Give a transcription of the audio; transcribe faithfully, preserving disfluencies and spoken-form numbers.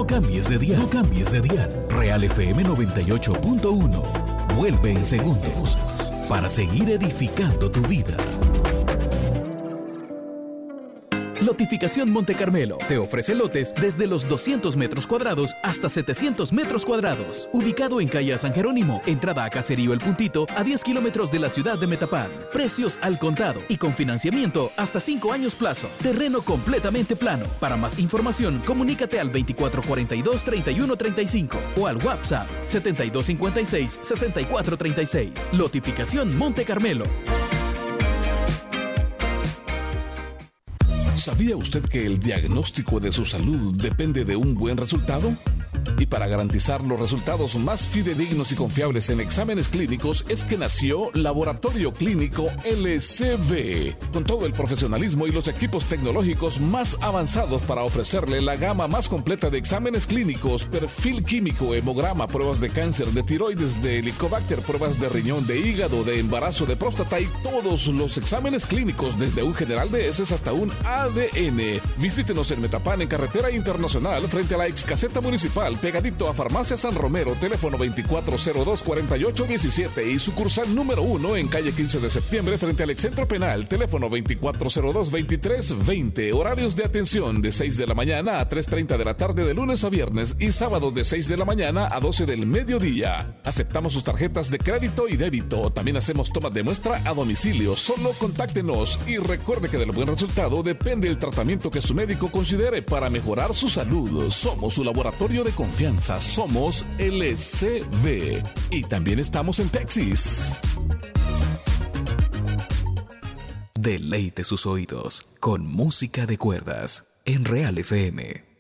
No cambies de dial, no cambies de dial. Real F M noventa y ocho punto uno. Vuelve en segundos para seguir edificando tu vida. Lotificación Monte Carmelo te ofrece lotes desde los doscientos metros cuadrados hasta setecientos metros cuadrados. Ubicado en calle San Jerónimo, entrada a Caserío El Puntito, a diez kilómetros de la ciudad de Metapán. Precios al contado y con financiamiento hasta cinco años plazo. Terreno completamente plano. Para más información, comunícate al veinticuatro cuarenta y dos, treinta y uno treinta y cinco o al WhatsApp setenta y dos cincuenta y seis, sesenta y cuatro treinta y seis. Lotificación Monte Carmelo. ¿Sabía usted que el diagnóstico de su salud depende de un buen resultado? Y para garantizar los resultados más fidedignos y confiables en exámenes clínicos es que nació Laboratorio Clínico L C B, con todo el profesionalismo y los equipos tecnológicos más avanzados para ofrecerle la gama más completa de exámenes clínicos, perfil químico, hemograma, pruebas de cáncer, de tiroides, de helicobacter, pruebas de riñón, de hígado, de embarazo, de próstata y todos los exámenes clínicos, desde un general de heces hasta un A D N. Visítenos en Metapán, en Carretera Internacional, frente a la ex caseta municipal, pegadito a Farmacia San Romero, teléfono veinticuatro cero dos, cuarenta y ocho diecisiete y sucursal número uno en calle quince de septiembre frente al Excentro Penal, teléfono veinticuatro cero dos, veintitrés veinte. Horarios de atención de seis de la mañana a tres treinta de la tarde de lunes a viernes y sábados de seis de la mañana a doce del mediodía. Aceptamos sus tarjetas de crédito y débito. También hacemos tomas de muestra a domicilio. Solo contáctenos y recuerde que del buen resultado depende el tratamiento que su médico considere para mejorar su salud. Somos su laboratorio de confianza. Somos L C B. Y también estamos en Texas. Deleite sus oídos con música de cuerdas en Real F M.